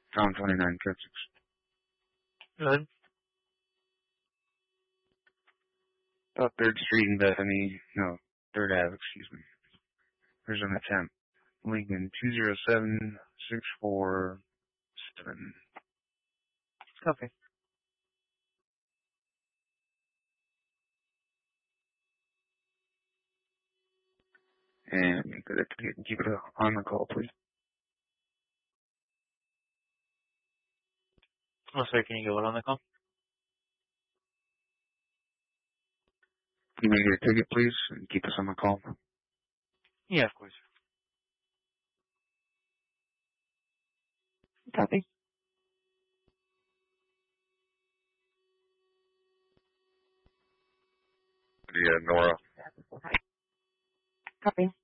Tom 29 Cut 6. Good. About 3rd Street in Bethany. No, 3rd Ave, excuse me. There's an attempt. Lincoln 207647. Copy. And keep it on the call, please. Oh, sorry, can you get what on the call? Can you make it a ticket, please, and keep us on the call? Yeah, of course. Copy. Yeah, Nora. Copy.